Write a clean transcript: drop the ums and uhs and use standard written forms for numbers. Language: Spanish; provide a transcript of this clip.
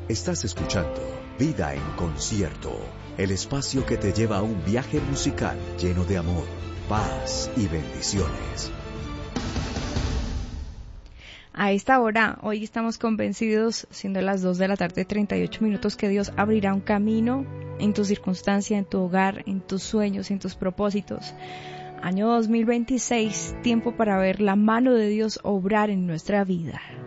Estás escuchando Vida en Concierto, el espacio que te lleva a un viaje musical lleno de amor, paz y bendiciones. A esta hora, hoy estamos convencidos, siendo las 2 de la tarde, 38 minutos, que Dios abrirá un camino en tu circunstancia, en tu hogar, en tus sueños, en tus propósitos. Año 2026, tiempo para ver la mano de Dios obrar en nuestra vida.